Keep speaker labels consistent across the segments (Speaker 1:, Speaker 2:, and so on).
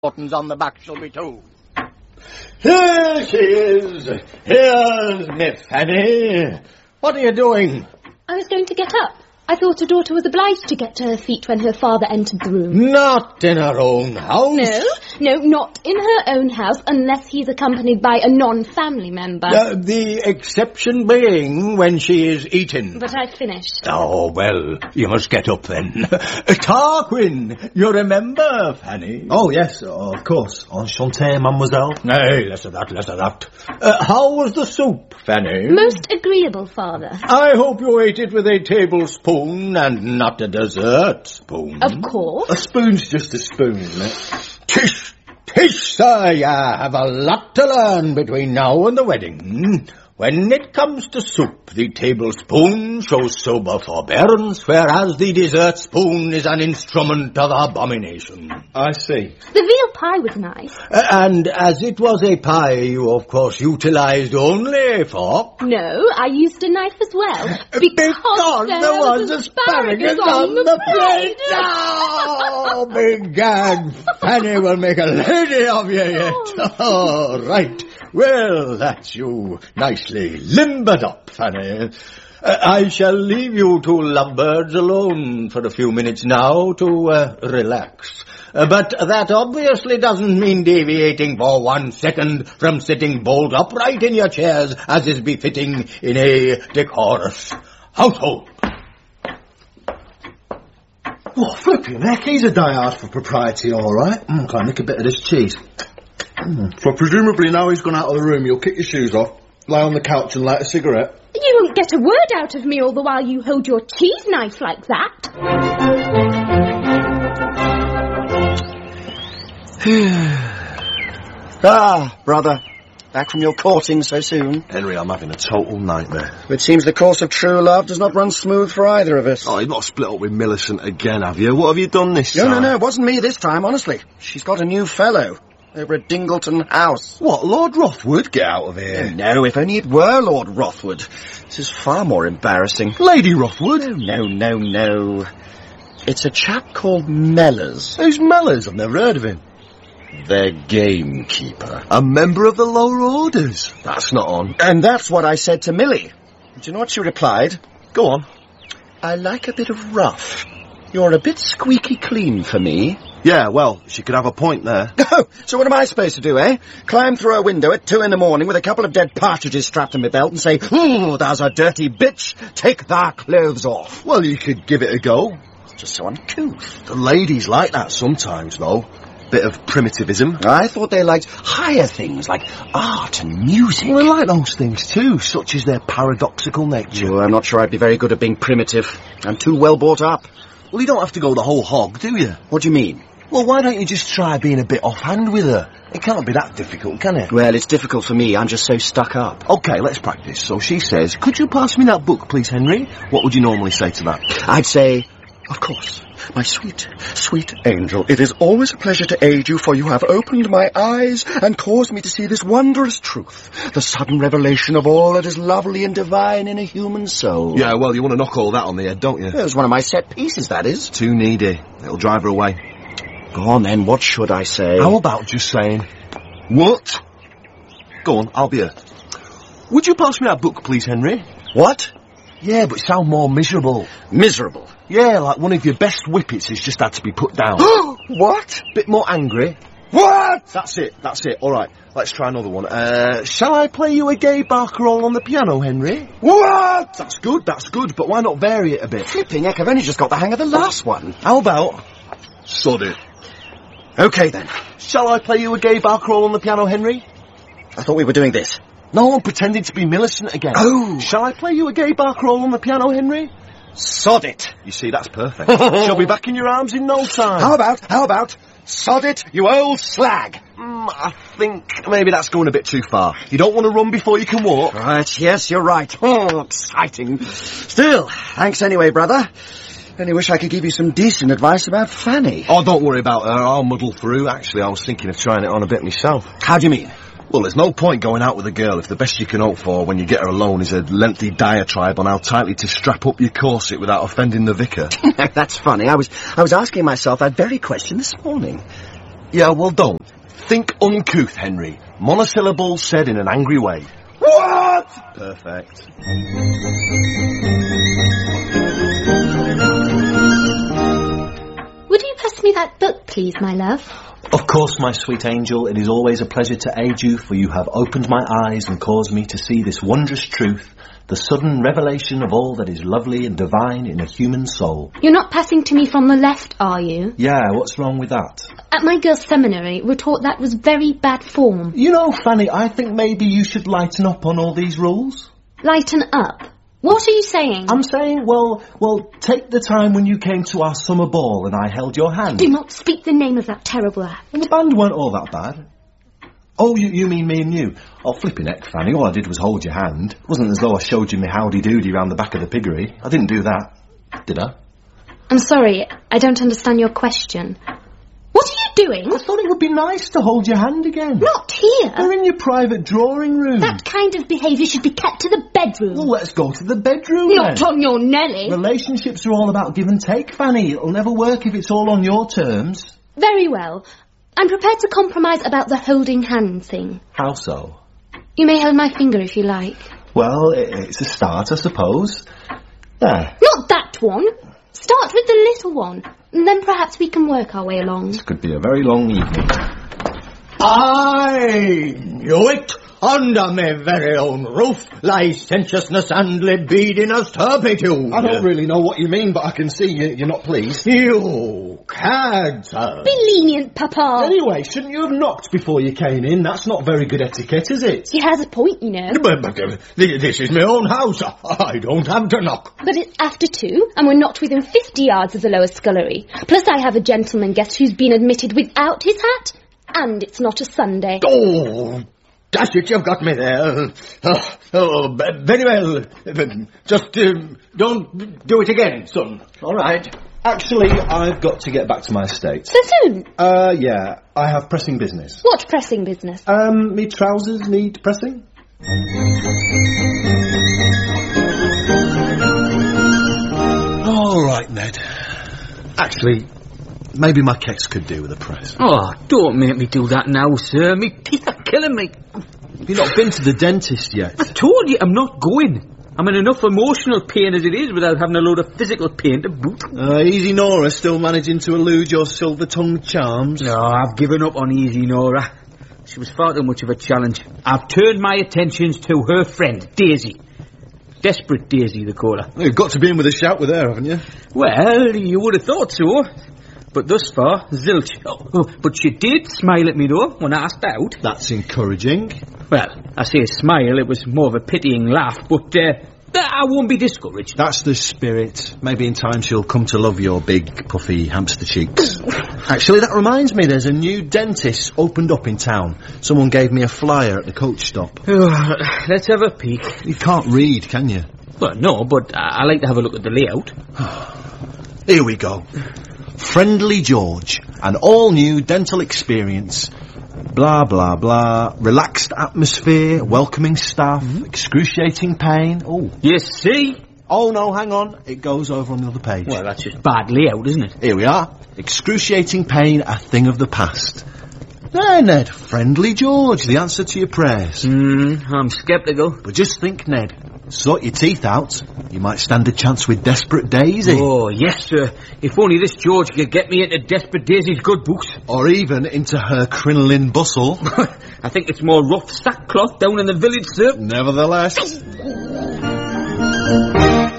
Speaker 1: buttons on the back shall be too.
Speaker 2: Here she is. Here's Miss Fanny. What are you doing?
Speaker 3: I was going to get up. I thought a daughter was obliged to get to her feet when her father entered the room.
Speaker 2: Not in her own house.
Speaker 3: No, not in her own house, unless he's accompanied by a non-family member.
Speaker 2: The exception being when she is eating.
Speaker 3: But I've finished.
Speaker 2: Oh, well, you must get up then. Tarquin, you remember, Fanny?
Speaker 4: Oh, yes, of course. Enchanté, mademoiselle.
Speaker 2: Nay, less of that. How was the soup, Fanny?
Speaker 3: Most agreeable, father.
Speaker 2: I hope you ate it with a tablespoon and not a dessert spoon.
Speaker 3: Of course.
Speaker 4: A spoon's just a spoon, isn't it?
Speaker 2: Tish, sir, you have a lot to learn between now and the wedding. When it comes to soup, the tablespoon shows sober forbearance, whereas the dessert spoon is an instrument of abomination.
Speaker 4: I see.
Speaker 3: The veal pie was nice.
Speaker 2: And as it was a pie, you of course utilized only a fork.
Speaker 3: No, I used a knife as well.
Speaker 2: Because there was asparagus on the plate. Oh, begad, Fanny will make a lady of you yet. Oh, right. Well, that's you nicely limbered up, Fanny. I shall leave you two lovebirds alone for a few minutes now to relax. But that obviously doesn't mean deviating for 1 second from sitting bolt upright in your chairs, as is befitting in a decorous household.
Speaker 4: Oh, flipping heck, he's a die-hard for propriety, all right. Can I nick a bit of this cheese? So presumably now he's gone out of the room, you'll kick your shoes off, lie on the couch and light a cigarette.
Speaker 3: You won't get a word out of me all the while you hold your cheese knife like that.
Speaker 1: Brother. Back from your courting so soon.
Speaker 4: Henry, I'm having a total nightmare.
Speaker 1: It seems the course of true love does not run smooth for either of us.
Speaker 4: Oh, you've not split up with Millicent again, have you? What have you done this time?
Speaker 1: No, it wasn't me this time, honestly. She's got a new fellow over at Dingleton House.
Speaker 4: What, Lord Rothwood? Get out of here.
Speaker 1: No, if only it were Lord Rothwood. This is far more embarrassing.
Speaker 4: Lady Rothwood?
Speaker 1: No. It's a chap called Mellors.
Speaker 4: Who's Mellors? I've never heard of him.
Speaker 1: Their gamekeeper.
Speaker 4: A member of the lower orders? That's not on.
Speaker 1: And that's what I said to Millie. Do you know what she replied?
Speaker 4: Go on.
Speaker 1: I like a bit of rough. You're a bit squeaky clean for me.
Speaker 4: Yeah, well, she could have a point there.
Speaker 1: Oh, so what am I supposed to do, eh? Climb through a window at 2 a.m. with a couple of dead partridges strapped to my belt and say, "Ooh, there's a dirty bitch. Take thy clothes off."
Speaker 4: Well, you could give it a go.
Speaker 1: It's just so uncouth.
Speaker 4: The ladies like that sometimes, though. Bit of primitivism.
Speaker 1: I thought they liked higher things like art and music.
Speaker 4: Well, they like those things too, such as their paradoxical nature.
Speaker 1: Well, I'm not sure I'd be very good at being primitive. I'm too well brought up.
Speaker 4: Well, you don't have to go the whole hog, do you?
Speaker 1: What do you mean?
Speaker 4: Well, why don't you just try being a bit offhand with her? It can't be that difficult, can it?
Speaker 1: Well, it's difficult for me. I'm just so stuck up.
Speaker 4: OK, let's practice. So she says, "Could you pass me that book, please, Henry?" What would you normally say to that?
Speaker 1: I'd say, "Of course, my sweet, sweet angel, it is always a pleasure to aid you, for you have opened my eyes and caused me to see this wondrous truth, the sudden revelation of all that is lovely and divine in a human soul."
Speaker 4: Yeah, well, you want to knock all that on the head, don't you?
Speaker 1: It was one of my set pieces, that is.
Speaker 4: Too needy. It'll drive her away.
Speaker 1: Go on then, what should I say?
Speaker 4: How about just saying, "What?" Go on, I'll be her. "Would you pass me that book, please, Henry?"
Speaker 1: What?
Speaker 4: Yeah, but sound more miserable.
Speaker 1: Miserable?
Speaker 4: Yeah, like one of your best whippets has just had to be put down.
Speaker 1: What?
Speaker 4: Bit more angry.
Speaker 1: What?
Speaker 4: That's it. All right, let's try another one. Shall I play you a gay barcarolle on the piano, Henry?
Speaker 1: What?
Speaker 4: That's good, but why not vary it a bit?
Speaker 1: Flipping heck, I've only just got the hang of the last one.
Speaker 4: How about sod it?
Speaker 1: OK then.
Speaker 4: Shall I play you a gay barcarolle on the piano, Henry?
Speaker 1: I thought we were doing this.
Speaker 4: No, I'm pretending to be Millicent again.
Speaker 1: Oh!
Speaker 4: Shall I play you a gay barcarolle on the piano, Henry?
Speaker 1: Sod it.
Speaker 4: You see, that's perfect. She'll be back in your arms in no time.
Speaker 1: How about, sod it, you old slag?
Speaker 4: I think maybe that's going a bit too far. You don't want to run before you can walk.
Speaker 1: Right, yes, you're right. Oh, exciting. Still, thanks anyway, brother. Only wish I could give you some decent advice about Fanny.
Speaker 4: Oh, don't worry about her. I'll muddle through. Actually, I was thinking of trying it on a bit myself.
Speaker 1: How do you mean?
Speaker 4: Well, there's no point going out with a girl if the best you can hope for when you get her alone is a lengthy diatribe on how tightly to strap up your corset without offending the vicar.
Speaker 1: That's funny. I was asking myself that very question this morning.
Speaker 5: Yeah, well, don't. Think uncouth, Henry. Monosyllables said in an angry way.
Speaker 1: What?
Speaker 5: Perfect.
Speaker 3: Would you pass me that book, please, my love?
Speaker 5: Of course, my sweet angel, it is always a pleasure to aid you, for you have opened my eyes and caused me to see this wondrous truth, the sudden revelation of all that is lovely and divine in a human soul.
Speaker 3: You're not passing to me from the left, are you?
Speaker 5: Yeah, what's wrong with that?
Speaker 3: At my girls' seminary, we were taught that was very bad form.
Speaker 5: You know, Fanny, I think maybe you should lighten up on all these rules.
Speaker 3: Lighten up? What are you saying?
Speaker 5: I'm saying, well, take the time when you came to our summer ball and I held your hand.
Speaker 3: Do not speak the name of that terrible act.
Speaker 5: Well, the band weren't all that bad. Oh, you mean me and you? Oh, flipping heck, Fanny, all I did was hold your hand. It wasn't as though I showed you my howdy-doody round the back of the piggery. I didn't do that, did I?
Speaker 3: I'm sorry, I don't understand your question. What are you doing?
Speaker 5: I thought it would be nice to hold your hand again.
Speaker 3: Not here.
Speaker 5: We're in your private drawing room.
Speaker 3: That kind of behaviour should be kept to the bedroom.
Speaker 5: Well, let's go to the bedroom
Speaker 3: Not
Speaker 5: then.
Speaker 3: on your Nelly.
Speaker 5: Relationships are all about give and take, Fanny. It'll never work if it's all on your terms.
Speaker 3: Very well. I'm prepared to compromise about the holding hand thing.
Speaker 5: How so?
Speaker 3: You may hold my finger if you like.
Speaker 5: Well, it's a start, I suppose. There.
Speaker 3: Not that one. Start with the little one, and then perhaps we can work our way along.
Speaker 5: This could be a very long evening.
Speaker 2: I knew it! Under my very own roof, licentiousness and libidinous turpitude.
Speaker 4: I don't really know what you mean, but I can see you're not pleased.
Speaker 2: You cancer.
Speaker 3: Be lenient, Papa.
Speaker 4: Anyway, shouldn't you have knocked before you came in? That's not very good etiquette, is it?
Speaker 3: He has a point, you know.
Speaker 2: But this is my own house. I don't have to knock.
Speaker 3: But it's after 2, and we're not within 50 yards of the lower scullery. Plus I have a gentleman guest who's been admitted without his hat, and it's not a Sunday.
Speaker 2: Oh, dash it, you've got me there. Very well. Just don't do it again, son.
Speaker 5: All right. Actually, I've got to get back to my estate.
Speaker 3: So soon?
Speaker 5: Yeah, I have pressing business.
Speaker 3: What pressing business?
Speaker 5: Me trousers need pressing. All right, Ned. Actually, maybe my kecks could do with a press.
Speaker 6: Oh, don't make me do that now, sir. Me teeth are killing me.
Speaker 5: You've not been to the dentist yet.
Speaker 6: I told you I'm not going. I'm in enough emotional pain as it is without having a load of physical pain to boot.
Speaker 5: Easy Nora still managing to elude your silver-tongued charms?
Speaker 6: No, I've given up on Easy Nora. She was far too much of a challenge. I've turned my attentions to her friend, Daisy. Desperate Daisy, they call her.
Speaker 5: You've got to be in with a shout with her, haven't you?
Speaker 6: Well, you would have thought so. But thus far, zilch. Oh, but she did smile at me, though, when I asked out.
Speaker 5: That's encouraging.
Speaker 6: Well, I say smile, it was more of a pitying laugh, but I won't be discouraged.
Speaker 5: That's the spirit. Maybe in time she'll come to love your big, puffy hamster cheeks. Actually, that reminds me, there's a new dentist opened up in town. Someone gave me a flyer at the coach stop.
Speaker 6: Let's have a peek.
Speaker 5: You can't read, can you?
Speaker 6: Well, no, but I like to have a look at the layout.
Speaker 5: Here we go. Friendly George, an all-new dental experience. Blah, blah, blah. Relaxed atmosphere, welcoming staff, excruciating pain. Oh.
Speaker 6: You see?
Speaker 5: Oh, no, hang on. It goes over on the other page.
Speaker 6: Well, that's just bad layout, isn't it?
Speaker 5: Here we are. Excruciating pain, a thing of the past. There, Ned. Friendly George, the answer to your prayers.
Speaker 6: I'm sceptical.
Speaker 5: But just think, Ned. Sort your teeth out. You might stand a chance with Desperate Daisy.
Speaker 6: Oh, yes, sir. If only this George could get me into Desperate Daisy's good books.
Speaker 5: Or even into her crinoline bustle.
Speaker 6: I think it's more rough sackcloth down in the village, sir.
Speaker 5: Nevertheless.
Speaker 7: Hello?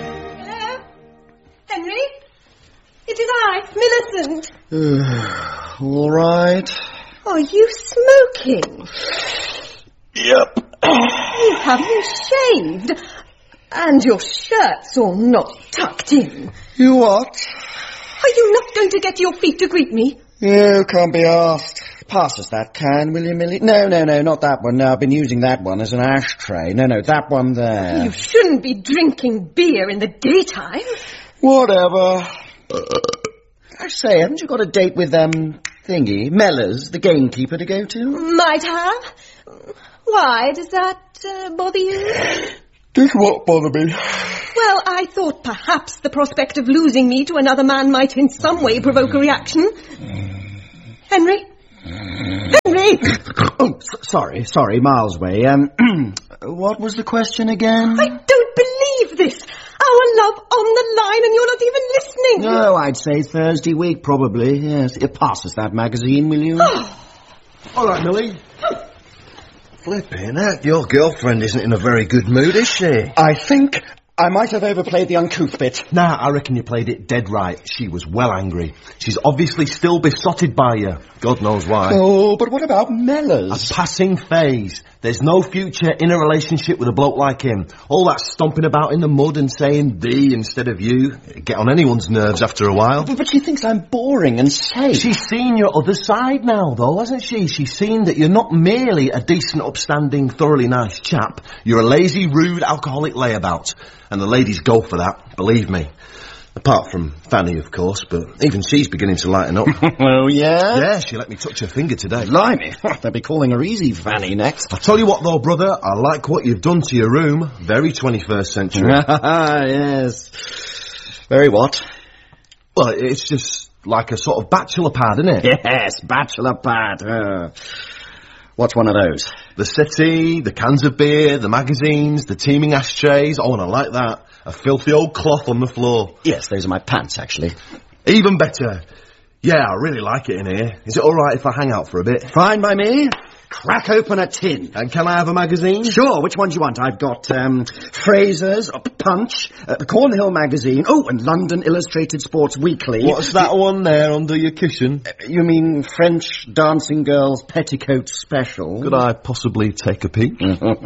Speaker 7: Henry? It is I, Millicent.
Speaker 1: All right.
Speaker 7: Are you smoking?
Speaker 1: Yep.
Speaker 7: You haven't shaved. And your shirt's all not tucked in.
Speaker 1: You what?
Speaker 7: Are you not going to get your feet to greet me?
Speaker 1: You can't be asked. Pass us that can, will you, Millie? No, not that one. No, I've been using that one as an ashtray. No, that one there.
Speaker 7: You shouldn't be drinking beer in the daytime.
Speaker 1: Whatever. I say, haven't you got a date with, thingy, Mellors, the gamekeeper, to go to?
Speaker 7: Might have. Why, does that bother you?
Speaker 1: Does what bother me?
Speaker 7: Well, I thought perhaps the prospect of losing me to another man might in some way provoke a reaction. Henry, Henry!
Speaker 1: Oh, sorry, Miles Way. What was the question again?
Speaker 7: I don't believe this. Our love on the line and you're not even listening.
Speaker 1: No, I'd say Thursday week, probably, yes. Pass us that magazine, will you?
Speaker 4: All right, Millie. Flipping heck, your girlfriend isn't in a very good mood, is she?
Speaker 1: I think I might have overplayed the uncouth bit.
Speaker 5: Nah, I reckon you played it dead right. She was well angry. She's obviously still besotted by you. God knows why.
Speaker 1: Oh, but what about Mellors?
Speaker 5: A passing phase. There's no future in a relationship with a bloke like him. All that stomping about in the mud and saying thee instead of you. Get on anyone's nerves after a while.
Speaker 1: But she thinks I'm boring and safe.
Speaker 5: She's seen your other side now, though, hasn't she? She's seen that you're not merely a decent, upstanding, thoroughly nice chap. You're a lazy, rude, alcoholic layabout. And the ladies go for that, believe me. Apart from Fanny, of course, but even she's beginning to lighten up.
Speaker 1: Oh, yeah?
Speaker 5: Yeah, she let me touch her finger today.
Speaker 1: Blimey, they'll be calling her Easy Fanny next.
Speaker 5: I'll tell you what, though, brother, I like what you've done to your room. Very 21st century.
Speaker 1: Yes. Very what?
Speaker 5: Well, it's just like a sort of bachelor pad, isn't it?
Speaker 1: Yes, bachelor pad. What's one of those?
Speaker 5: The settee, the cans of beer, the magazines, the teeming ashtrays. Oh, and I like that. A filthy old cloth on the floor.
Speaker 1: Yes, those are my pants, actually.
Speaker 5: Even better. Yeah, I really like it in here. Is it all right if I hang out for a bit?
Speaker 1: Fine by me. Crack open a tin.
Speaker 5: And can I have a magazine?
Speaker 1: Sure, which one do you want? I've got Fraser's, Punch, the Cornhill magazine, oh, and London Illustrated Sports Weekly.
Speaker 5: What's that one there under your cushion?
Speaker 1: You mean French Dancing Girls Petticoat Special?
Speaker 5: Could I possibly take a peek?